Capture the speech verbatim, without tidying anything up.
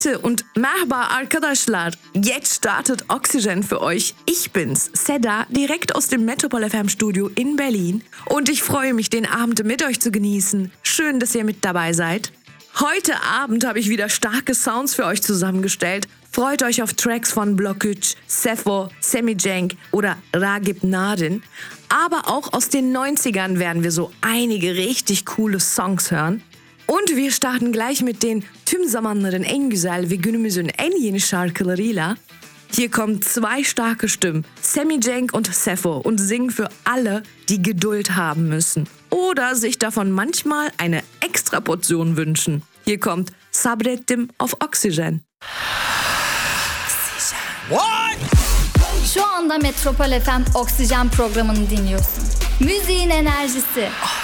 Und merhaba arkadaşlar, jetzt startet Oxygen für euch. Ich bin's, Seda, direkt aus dem Metropol F M Studio in Berlin. Und ich freue mich, den Abend mit euch zu genießen. Schön, dass ihr mit dabei seid. Heute Abend habe ich wieder starke Sounds für euch zusammengestellt. Freut euch auf Tracks von Bloküc, Sefo, Semicenk oder Ragip Nadin. Aber auch aus den neunzigern werden wir so einige richtig coole Songs hören. Und wir starten gleich mit den tüm zamanların en güzel ve günümüzün en yeni şarkılarıyla. Hier kommen zwei starke Stimmen, Semicenk und Sefo, und singen für alle, die Geduld haben müssen oder sich davon manchmal eine Extraportion wünschen. Hier kommt Sabrettim auf Oxygen. What? Şu anda Metropol F M Oksijen programını dinliyorsun. Müziğin enerjisi.